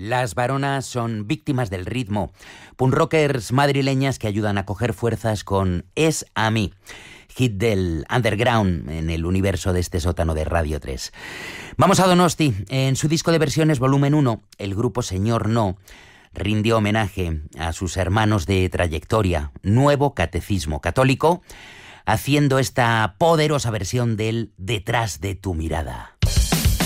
Las varonas son víctimas del ritmo. Punk rockers madrileñas que ayudan a coger fuerzas con Es a mí, hit del underground en el universo de este sótano de Radio 3. Vamos a Donosti. En su disco de versiones volumen 1, el grupo Señor No rindió homenaje a sus hermanos de trayectoria, Nuevo Catecismo Católico, haciendo esta poderosa versión del Detrás de tu mirada.